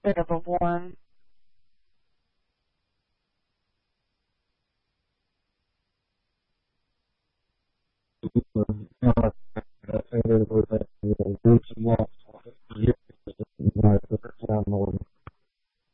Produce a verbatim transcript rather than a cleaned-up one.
bit of a warm. 呃，那呃，这个都在有有什么